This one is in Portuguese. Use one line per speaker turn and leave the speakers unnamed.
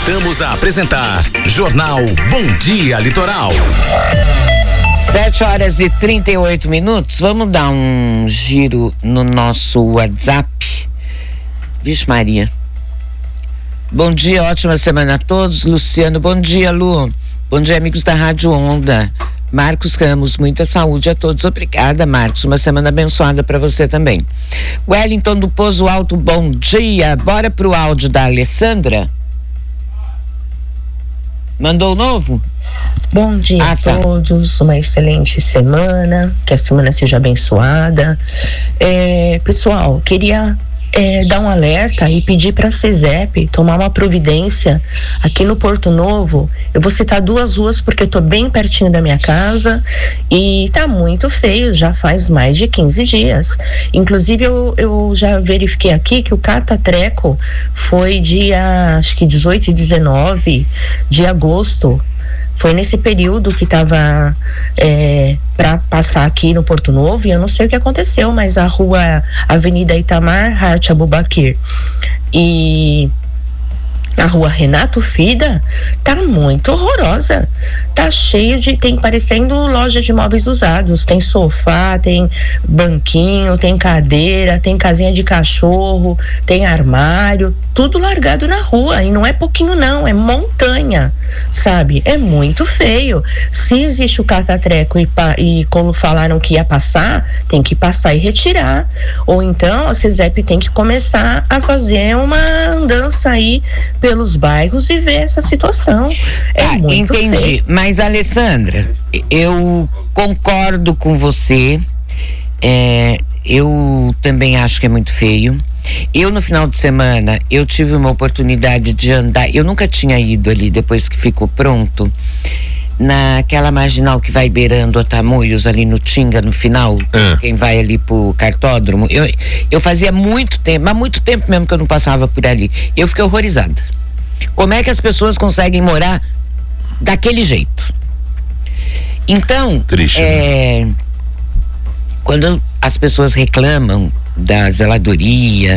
Voltamos a apresentar Jornal Bom Dia Litoral.
7h38. Vamos dar um giro no nosso WhatsApp. Vixe Maria. Bom dia, ótima semana a todos. Luciano, bom dia, Lu. Bom dia, amigos da Rádio Onda. Marcos Ramos, muita saúde a todos. Obrigada, Marcos. Uma semana abençoada para você também. Wellington do Pozo Alto, bom dia. Bora pro áudio da Alessandra. Mandou o novo?
Bom dia a todos, uma excelente semana, que a semana seja abençoada. Pessoal, queria dar um alerta e pedir para a CESEP tomar uma providência aqui no Porto Novo. Eu vou citar 2 ruas porque estou bem pertinho da minha casa e tá muito feio, já faz mais de 15 dias. Inclusive eu já verifiquei aqui que o catatreco foi dia, acho que 18 e 19 de agosto. Foi nesse período que estava para passar aqui no Porto Novo, e eu não sei o que aconteceu, mas a Avenida Itamar Hart Abubakir e a rua Renato Fida tá muito horrorosa, tá cheio tem parecendo loja de móveis usados, tem sofá, tem banquinho, tem cadeira, tem casinha de cachorro, tem armário, tudo largado na rua, e não é pouquinho não, é montanha, sabe? É muito feio. Se existe o catatreco e como falaram que ia passar, tem que passar e retirar, ou então a CESEP tem que começar a fazer uma andança aí pelos bairros e ver essa situação. Muito
entendi.
feio.
Mas, Alessandra, eu concordo com você. Eu também acho que é muito feio. Eu, no final de semana, eu tive uma oportunidade de andar. Eu nunca tinha ido ali, depois que ficou pronto, naquela marginal que vai beirando a Tamoios, ali no Tinga, no final, quem vai ali pro cartódromo. Eu fazia muito tempo, mas muito tempo mesmo que eu não passava por ali. Eu fiquei horrorizada. Como é que as pessoas conseguem morar daquele jeito? Então,
triste,
quando as pessoas reclamam da zeladoria,